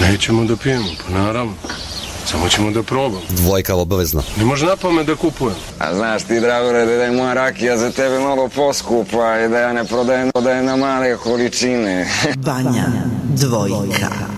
Nećemo da pijemo, pa naravno. Samo ćemo da probamo. Dvojka obavezno. Ne može na pamet da kupujem. A znaš ti, Dragore, da je moja rakija za tebe mnogo poskupa i da ja ne prodajem na male količine. Banja dvojka.